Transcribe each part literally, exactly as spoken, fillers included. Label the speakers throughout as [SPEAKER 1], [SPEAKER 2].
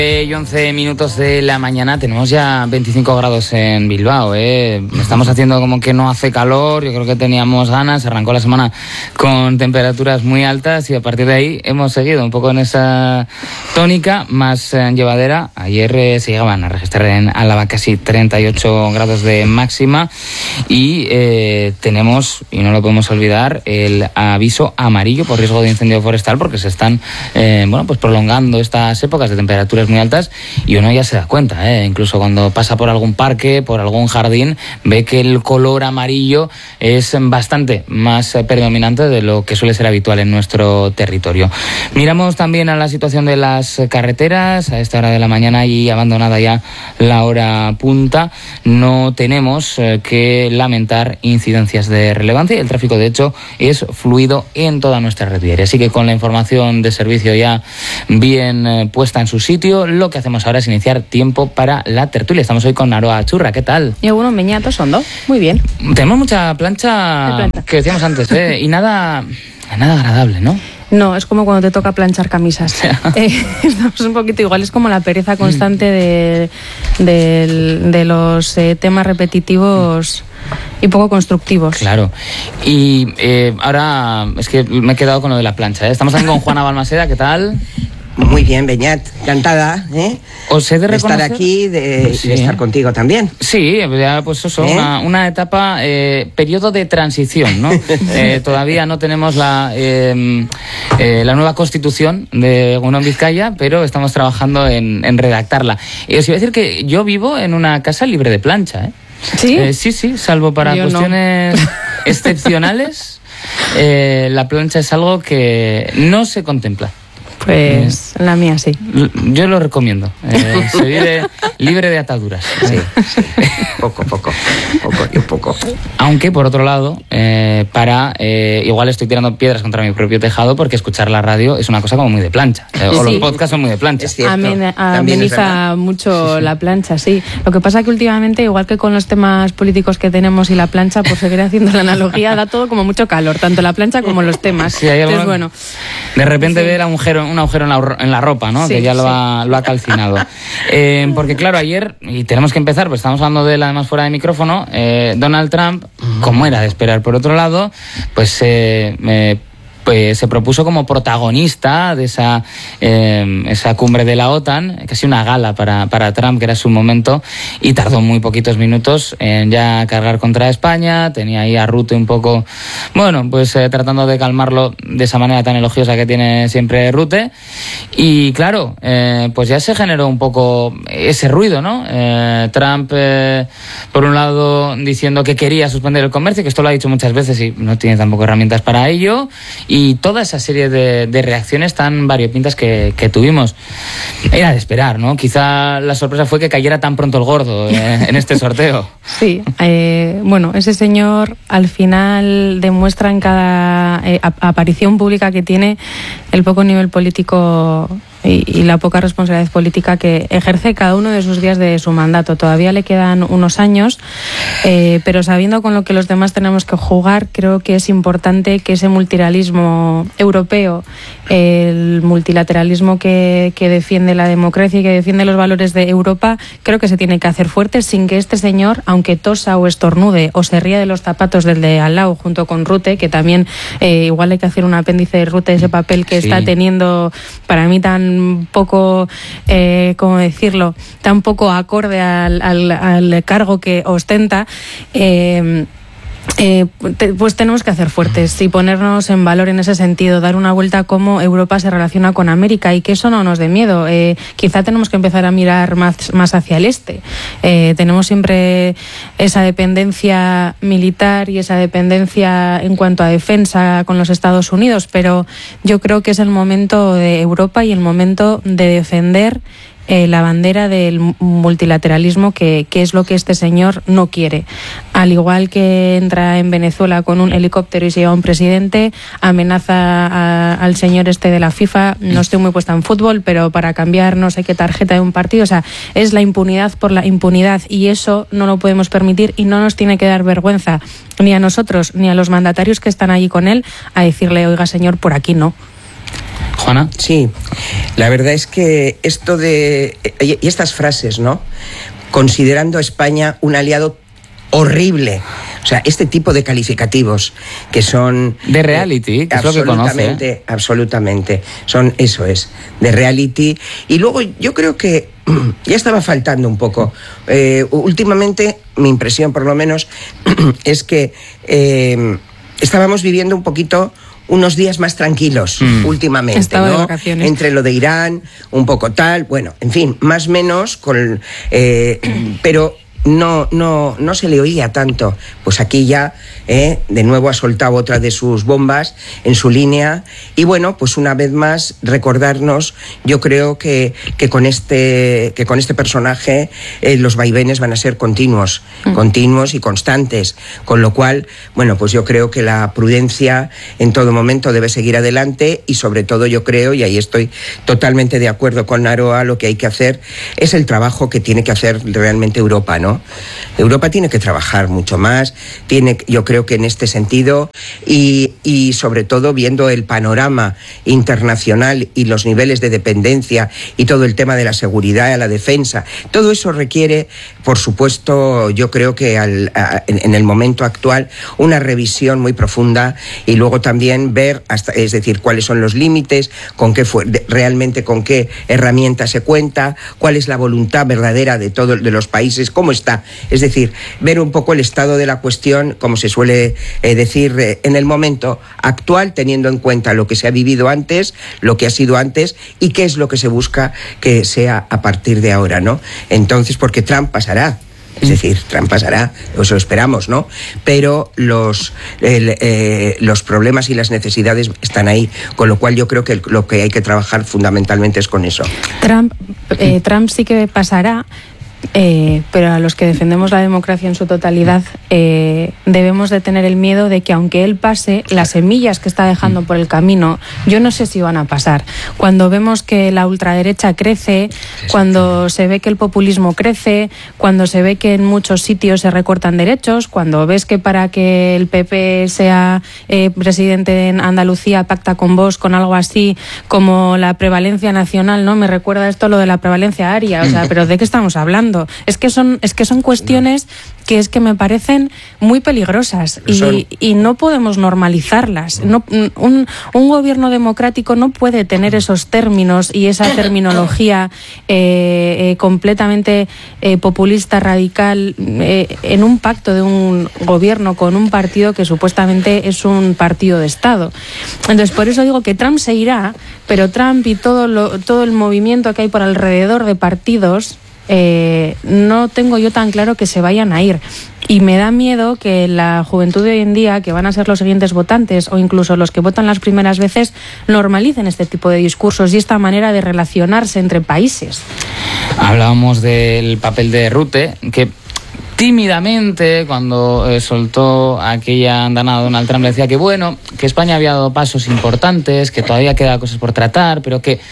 [SPEAKER 1] Y once minutos de la mañana, tenemos ya veinticinco grados en Bilbao, ¿eh? Estamos haciendo como que no hace calor, yo creo que teníamos ganas, arrancó la semana con temperaturas muy altas y a partir de ahí hemos seguido un poco en esa tónica más eh, llevadera. Ayer eh, se llegaban a registrar en Álava casi treinta y ocho grados de máxima y eh, tenemos, y no lo podemos olvidar, el aviso amarillo por riesgo de incendio forestal porque se están eh, bueno, pues prolongando estas épocas de temperaturas muy altas y uno ya se da cuenta, ¿eh? Incluso cuando pasa por algún parque, por algún jardín, ve que el color amarillo es bastante más predominante de lo que suele ser habitual en nuestro territorio. Miramos también a la situación de las carreteras. A esta hora de la mañana y abandonada ya la hora punta, no tenemos eh, que lamentar incidencias de relevancia y el tráfico de hecho es fluido en toda nuestra red viaria. Así que con la información de servicio ya bien eh, puesta en su sitio, lo que hacemos ahora es iniciar tiempo para la tertulia. Estamos hoy con Aroa Churra, ¿qué tal?
[SPEAKER 2] Y algunos meñatos, Ondo, muy bien.
[SPEAKER 1] Tenemos mucha plancha, plancha. que decíamos antes, ¿eh? y nada, nada agradable, ¿no?
[SPEAKER 2] No, es como cuando te toca planchar camisas. eh, estamos un poquito igual, es como la pereza constante de, de, de los eh, temas repetitivos y poco constructivos.
[SPEAKER 1] Claro. Y eh, ahora es que me he quedado con lo de la plancha, ¿eh? Estamos también con Juana Balmaseda, ¿qué tal?
[SPEAKER 3] Muy bien, Beñat, encantada, ¿eh?
[SPEAKER 1] Os he de reconocer...
[SPEAKER 3] de estar aquí, de, sí. de estar contigo también.
[SPEAKER 1] Sí, ya pues eso, ¿Eh? una, una etapa, eh, periodo de transición, ¿no? eh, todavía no tenemos la eh, eh, la nueva constitución de Egunon Vizcaya, pero estamos trabajando en, en redactarla. Y os iba a decir que yo vivo en una casa libre de plancha, ¿eh?
[SPEAKER 2] ¿Sí?
[SPEAKER 1] Eh, sí, sí, salvo para yo cuestiones no. excepcionales, eh, la plancha es algo que no se contempla.
[SPEAKER 2] Pues eh, la mía sí.
[SPEAKER 1] Yo lo recomiendo. Eh, se vive libre de ataduras.
[SPEAKER 3] Sí, sí. Poco, poco. Poco y un poco.
[SPEAKER 1] Aunque, por otro lado, eh, para eh, igual estoy tirando piedras contra mi propio tejado porque escuchar la radio es una cosa como muy de plancha. Eh, o sí. Los podcasts son muy de plancha.
[SPEAKER 3] Es cierto.
[SPEAKER 2] Amen, ameniza mucho sí, sí. la plancha, sí. Lo que pasa es que últimamente, igual que con los temas políticos que tenemos y la plancha, por seguir haciendo la analogía, da todo como mucho calor, tanto la plancha como los temas.
[SPEAKER 1] Sí, hay Entonces, bueno. De repente sí. ver agujero un agujero en la, en la ropa, ¿no? Sí, que ya lo, sí. ha, lo ha calcinado. Eh, porque claro, ayer, y tenemos que empezar, pues estamos hablando de él además fuera de micrófono, eh, Donald Trump, como era de esperar por otro lado, pues eh, eh, pues se propuso como protagonista de esa eh, esa cumbre de la OTAN, casi una gala para, para Trump, que era su momento, y tardó muy poquitos minutos en ya cargar contra España. Tenía ahí a Rutte un poco, bueno, pues eh, tratando de calmarlo de esa manera tan elogiosa que tiene siempre Rutte, y claro, eh, pues ya se generó un poco ese ruido, ¿no? Eh, Trump, eh, por un lado, diciendo que quería suspender el comercio, que esto lo ha dicho muchas veces y no tiene tampoco herramientas para ello, y toda esa serie de, de reacciones tan variopintas que, que tuvimos. Era de esperar, ¿no? Quizá la sorpresa fue que cayera tan pronto el gordo eh, en este sorteo.
[SPEAKER 2] Sí, eh, bueno, ese señor al final demuestra en cada eh, aparición pública que tiene el poco nivel político y, y la poca responsabilidad política que ejerce cada uno de sus días de su mandato. Todavía le quedan unos años, eh, pero sabiendo con lo que los demás tenemos que jugar, creo que es importante que ese multilateralismo europeo, el multilateralismo que, que defiende la democracia y que defiende los valores de Europa, creo que se tiene que hacer fuerte sin que este señor, aunque tosa o estornude o se ría de los zapatos del de al lado junto con Rutte, que también eh, igual hay que hacer un apéndice de Rutte, ese papel que sí. está teniendo para mí tan poco, eh, ¿cómo decirlo?, tan poco acorde al, al, al cargo que ostenta, eh, Eh, te, pues tenemos que hacer fuertes y ponernos en valor en ese sentido, dar una vuelta a cómo Europa se relaciona con América y que eso no nos dé miedo. Eh, quizá tenemos que empezar a mirar más, más hacia el este. Eh, tenemos siempre esa dependencia militar y esa dependencia en cuanto a defensa con los Estados Unidos, pero yo creo que es el momento de Europa y el momento de defender Eh, la bandera del multilateralismo, que, que es lo que este señor no quiere. Al igual que entra en Venezuela con un helicóptero y se lleva a un presidente, amenaza a, al señor este de la FIFA, no estoy muy puesta en fútbol, pero para cambiar no sé qué tarjeta de un partido, o sea, es la impunidad por la impunidad, y eso no lo podemos permitir y no nos tiene que dar vergüenza ni a nosotros ni a los mandatarios que están allí con él a decirle, oiga señor, por aquí no.
[SPEAKER 1] Juana.
[SPEAKER 3] Sí, la verdad es que esto de... y estas frases, ¿no? Considerando a España un aliado horrible. O sea, este tipo de calificativos que son...
[SPEAKER 1] De reality, que es lo que conoce.
[SPEAKER 3] ¿eh? Absolutamente. Son, eso es, de reality. Y luego yo creo que ya estaba faltando un poco. Eh, últimamente, mi impresión por lo menos, es que eh, estábamos viviendo un poquito unos días más tranquilos mm. últimamente,
[SPEAKER 2] Estaba
[SPEAKER 3] ¿no?
[SPEAKER 2] de vacaciones.
[SPEAKER 3] Entre lo de Irán, un poco tal, bueno, en fin, más o menos, con, eh, pero no, no, no se le oía tanto. Pues aquí ya, eh, de nuevo ha soltado otra de sus bombas en su línea. Y bueno, pues una vez más recordarnos, yo creo que, que con este, que con este personaje eh, los vaivenes van a ser continuos, mm. continuos y constantes. Con lo cual, bueno, pues yo creo que la prudencia en todo momento debe seguir adelante, y sobre todo yo creo, y ahí estoy totalmente de acuerdo con Naroa, lo que hay que hacer es el trabajo que tiene que hacer realmente Europa, ¿no? Europa tiene que trabajar mucho más, tiene, yo creo que en este sentido, y, y sobre todo viendo el panorama internacional y los niveles de dependencia y todo el tema de la seguridad, la defensa, todo eso requiere, por supuesto, yo creo que al, a, en, en el momento actual, una revisión muy profunda, y luego también ver, hasta, es decir, cuáles son los límites, con qué fue, de, realmente con qué herramientas se cuenta, cuál es la voluntad verdadera de todos de los países, cómo está. Es decir, ver un poco el estado de la cuestión, como se suele eh, decir, eh, en el momento actual, teniendo en cuenta lo que se ha vivido antes, lo que ha sido antes, y qué es lo que se busca que sea a partir de ahora, ¿no? Entonces, porque Trump pasará. Es decir, Trump pasará, eso esperamos, ¿no? Pero los, el, eh, los problemas y las necesidades están ahí, con lo cual yo creo que lo que hay que trabajar fundamentalmente es con eso.
[SPEAKER 2] Trump, eh, Trump sí que pasará. Eh, pero a los que defendemos la democracia en su totalidad eh, debemos de tener el miedo de que aunque él pase, las semillas que está dejando por el camino, yo no sé si van a pasar. Cuando vemos que la ultraderecha crece, cuando se ve que el populismo crece, cuando se ve que en muchos sitios se recortan derechos, cuando ves que para que el P P sea eh, presidente en Andalucía pacta con Vox, con algo así como la prevalencia nacional, ¿no? Me recuerda esto lo de la prevalencia aria, o sea, pero ¿de qué estamos hablando? Es que son, es que son cuestiones que es que me parecen muy peligrosas y, y no podemos normalizarlas. No, un, un gobierno democrático no puede tener esos términos y esa terminología eh, eh, completamente eh, populista, radical, eh, en un pacto de un gobierno con un partido que supuestamente es un partido de Estado. Entonces, por eso digo que Trump se irá, pero Trump y todo, lo, todo el movimiento que hay por alrededor de partidos, Eh, no tengo yo tan claro que se vayan a ir. Y me da miedo que la juventud de hoy en día, que van a ser los siguientes votantes o incluso los que votan las primeras veces, normalicen este tipo de discursos y esta manera de relacionarse entre países. Hablábamos del papel de Rutte, que tímidamente, cuando eh, soltó aquella andanada Donald Trump, le decía que bueno, que España había dado pasos importantes, que todavía queda cosas por tratar, pero que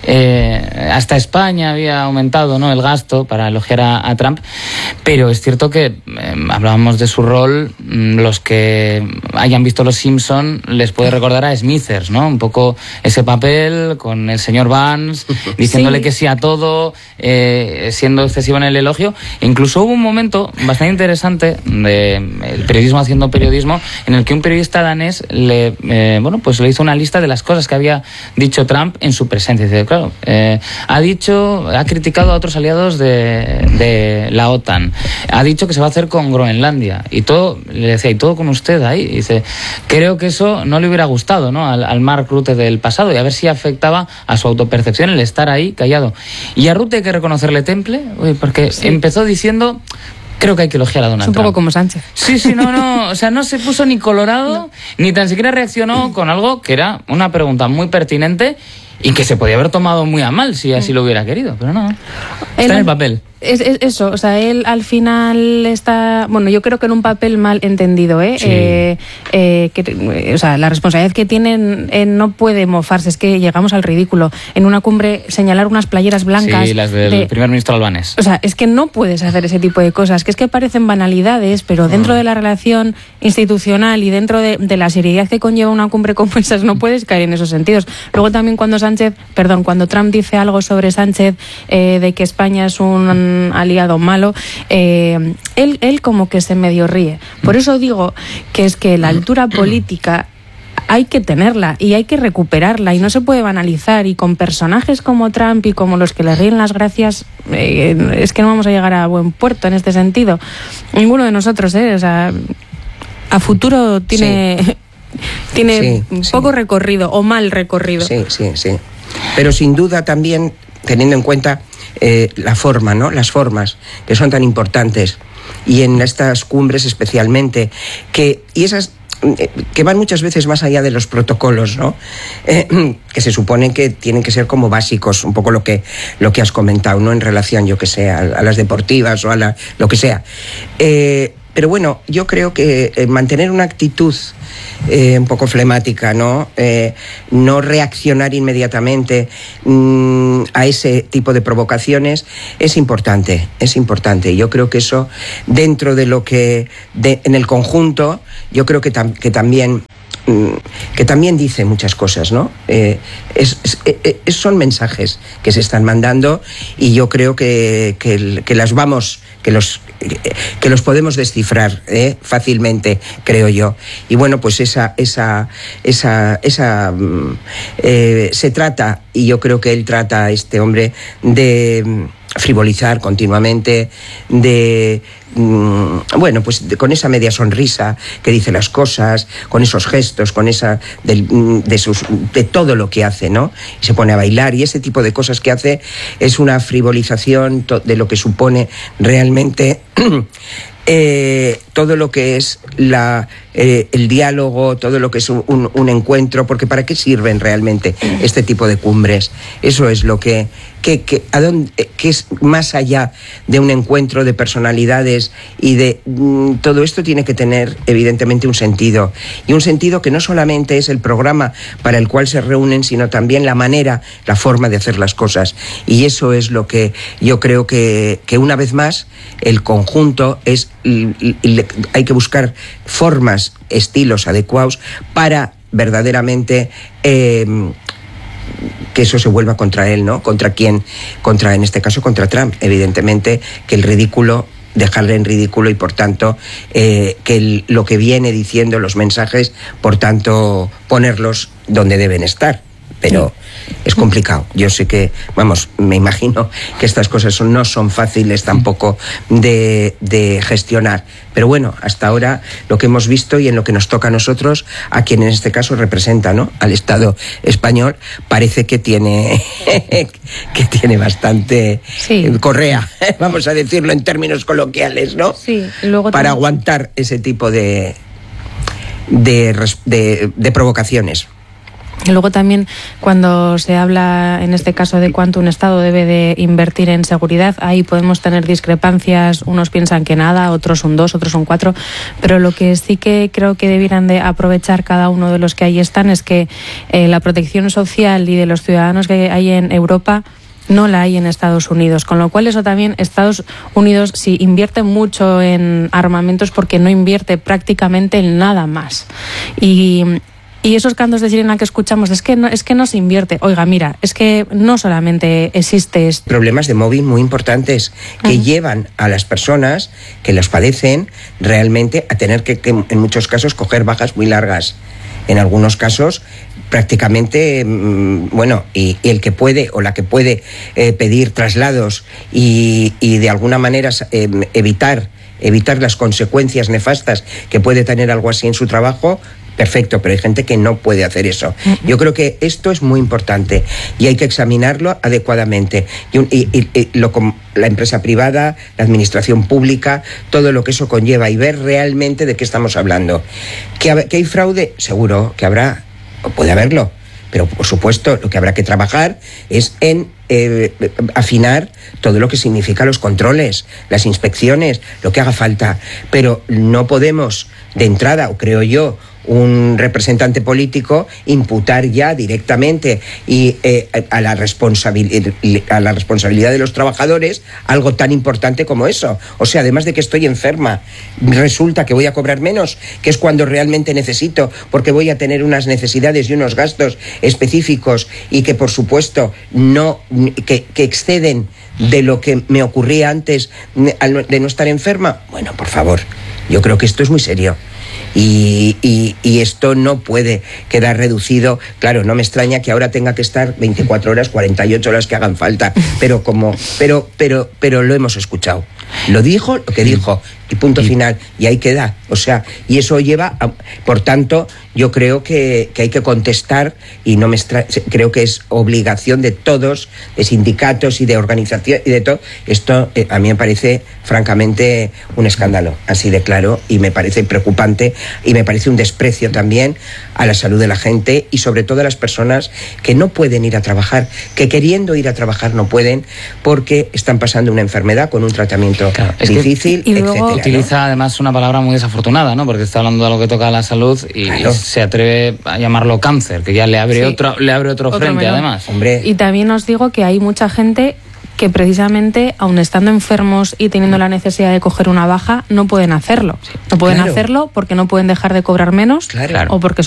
[SPEAKER 2] eh, hasta España había aumentado, ¿no?, el gasto, para elogiar a, a Trump. Pero es cierto que eh, hablábamos de su rol, los que hayan visto Los Simpson les puede recordar a Smithers, ¿no? Un poco ese papel con el señor Vance, diciéndole sí. que sí a todo, eh, siendo excesivo en el elogio. E incluso hubo un momento bastante interesante de el periodismo haciendo periodismo, en el que un periodista danés le eh, bueno pues le hizo una lista de las cosas que había dicho Trump en su presencia. Dice, claro, eh, ha dicho, ha criticado a otros aliados de, de la OTAN, ha dicho que se va a hacer con Groenlandia, y todo, le decía, y todo con usted ahí. Y dice, creo que eso no le hubiera gustado, ¿no?, al, al Mark Rutte del pasado, y a ver si afectaba a su autopercepción el estar ahí callado. Y a Rutte hay que reconocerle temple, porque sí. empezó diciendo, creo que hay que elogiar a Donald Trump. Es un poco como Sánchez. Sí, sí, no, no, o sea, no se puso ni colorado, no. ni tan siquiera reaccionó con algo que era una pregunta muy pertinente y que se podía haber tomado muy a mal si así lo hubiera querido, pero no, está el, en el papel. Es, es eso, o sea, él al final está, bueno, yo creo que en un papel mal entendido, ¿eh?
[SPEAKER 1] Sí.
[SPEAKER 2] eh, eh que, o sea, la responsabilidad que tienen eh, no puede mofarse, es que llegamos al ridículo. En una cumbre señalar unas playeras blancas.
[SPEAKER 1] Sí, las del
[SPEAKER 2] de,
[SPEAKER 1] primer ministro albanés.
[SPEAKER 2] O sea, es que no puedes hacer ese tipo de cosas, que es que parecen banalidades, pero dentro de la relación institucional y dentro de, de la seriedad que conlleva una cumbre como esas, no puedes caer en esos sentidos. Luego también cuando Sánchez, perdón, cuando Trump dice algo sobre Sánchez, eh, de que España es un aliado malo, eh, él, él como que se medio ríe. Por eso digo que es que la altura política hay que tenerla y hay que recuperarla y no se puede banalizar, y con personajes como Trump y como los que le ríen las gracias, eh, es que no vamos a llegar a buen puerto en este sentido. Ninguno de nosotros, ¿eh? O sea, a futuro tiene, sí. tiene sí, poco sí. recorrido o mal recorrido.
[SPEAKER 3] Sí, sí, sí. Pero sin duda también teniendo en cuenta eh, la forma, ¿no? Las formas que son tan importantes, y en estas cumbres especialmente, que y esas eh, que van muchas veces más allá de los protocolos, ¿no? Eh, que se supone que tienen que ser como básicos, un poco lo que lo que has comentado, ¿no? En relación, yo que sé, a, a las deportivas o a la, lo que sea. Eh, pero bueno, yo creo que eh, mantener una actitud Eh, un poco flemática, ¿no? Eh, no reaccionar inmediatamente mmm, a ese tipo de provocaciones es importante, es importante. Yo creo que eso, dentro de lo que, de, en el conjunto, yo creo que, tam, que también que también dice muchas cosas, ¿no? Eh, es, es, es, son mensajes que se están mandando, y yo creo que, que, que las vamos, que los que los podemos descifrar ¿eh? fácilmente, creo yo. Y bueno, pues esa esa esa esa eh, se trata, y yo creo que él trata, este hombre, de frivolizar continuamente, de bueno, pues de, con esa media sonrisa que dice las cosas, con esos gestos, con esa de, de, sus, de todo lo que hace, ¿no? Y se pone a bailar, y ese tipo de cosas que hace es una frivolización to, de lo que supone realmente eh, todo lo que es la eh, el diálogo, todo lo que es un, un encuentro, porque ¿para qué sirven realmente este tipo de cumbres? Eso es lo que que, que, a dónde, que es más allá de un encuentro de personalidades, y de mm, todo esto tiene que tener evidentemente un sentido, y un sentido que no solamente es el programa para el cual se reúnen, sino también la manera, la forma de hacer las cosas. Y eso es lo que yo creo que, que una vez más el conjunto es, hay que buscar formas, estilos adecuados para verdaderamente eh, que eso se vuelva contra él, ¿no? Contra quién, contra, en este caso, contra Trump. Evidentemente que el ridículo, dejarle en ridículo, y por tanto eh, que el, lo que viene diciendo, los mensajes, por tanto ponerlos donde deben estar. Pero es complicado. Yo sé que, vamos, me imagino que estas cosas son, no son fáciles tampoco de, de gestionar. Pero bueno, hasta ahora lo que hemos visto, y en lo que nos toca a nosotros, a quien en este caso representa, ¿no?, al Estado español, parece que tiene que tiene bastante sí. correa, vamos a decirlo en términos coloquiales, ¿no?
[SPEAKER 2] Sí, luego
[SPEAKER 3] para
[SPEAKER 2] también
[SPEAKER 3] aguantar ese tipo de de, de, de provocaciones.
[SPEAKER 2] Y luego también, cuando se habla en este caso de cuánto un Estado debe de invertir en seguridad, ahí podemos tener discrepancias. Unos piensan que nada, otros un dos, otros un cuatro, pero lo que sí que creo que debieran de aprovechar cada uno de los que ahí están es que eh, la protección social y de los ciudadanos que hay en Europa no la hay en Estados Unidos, con lo cual eso también, Estados Unidos sí invierte mucho en armamentos porque no invierte prácticamente en nada más. Y Y esos cantos de sirena que escuchamos, es que no, es que no se invierte. Oiga, mira, es que no solamente existe esto.
[SPEAKER 3] Problemas de móvil muy importantes que uh-huh. llevan a las personas que los padecen realmente a tener que, que, en muchos casos, coger bajas muy largas. En algunos casos, prácticamente, bueno, y, y el que puede o la que puede eh, pedir traslados y, y de alguna manera eh, evitar, evitar las consecuencias nefastas que puede tener algo así en su trabajo, perfecto, pero hay gente que no puede hacer eso. Yo creo que esto es muy importante y hay que examinarlo adecuadamente. Y, y, y, y lo, la empresa privada, la administración pública, todo lo que eso conlleva, y ver realmente de qué estamos hablando. ¿Que, que hay fraude? Seguro que habrá, o puede haberlo, pero por supuesto lo que habrá que trabajar es en eh, afinar todo lo que significa los controles, las inspecciones, lo que haga falta, pero no podemos de entrada, o creo yo, un representante político imputar ya directamente y eh, a la responsabilidad a la responsabilidad de los trabajadores algo tan importante como eso. O sea, además de que estoy enferma, resulta que voy a cobrar menos, que es cuando realmente necesito, porque voy a tener unas necesidades y unos gastos específicos y que por supuesto no que, que exceden de lo que me ocurría antes de no estar enferma. Bueno, por favor, yo creo que esto es muy serio. Y, y, y esto no puede quedar reducido. Claro, no me extraña que ahora tenga que estar veinticuatro horas, cuarenta y ocho horas que hagan falta, pero como, pero, pero, pero lo hemos escuchado. Lo dijo, lo que dijo, y punto final, y ahí queda. O sea, y eso lleva a, por tanto, yo creo que, que hay que contestar, y no me extra, creo que es obligación de todos, de sindicatos y de organización y de todo. Esto eh, a mí me parece francamente un escándalo, así de claro, y me parece preocupante, y me parece un desprecio también a la salud de la gente y sobre todo a las personas que no pueden ir a trabajar, que queriendo ir a trabajar no pueden porque están pasando una enfermedad con un tratamiento claro, es difícil,
[SPEAKER 2] que, y luego,
[SPEAKER 3] etcétera.
[SPEAKER 1] Utiliza, ¿no? Además una palabra muy desafortunada, ¿no? Porque está hablando de lo que toca a la salud y claro. se atreve a llamarlo cáncer, que ya le abre sí. otro, le abre otro, otro frente menor. Además.
[SPEAKER 3] Hombre.
[SPEAKER 2] Y también os digo que hay mucha gente que precisamente, aun estando enfermos y teniendo la necesidad de coger una baja, no pueden hacerlo. Sí. No pueden claro. hacerlo porque no pueden dejar de cobrar menos claro. o porque